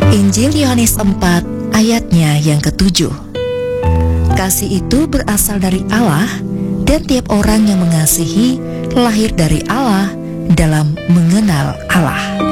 Injil Yohanes 4 ayatnya yang ke-7. Kasih itu berasal dari Allah, dan tiap orang yang mengasihi lahir dari Allah dalam mengenal Allah.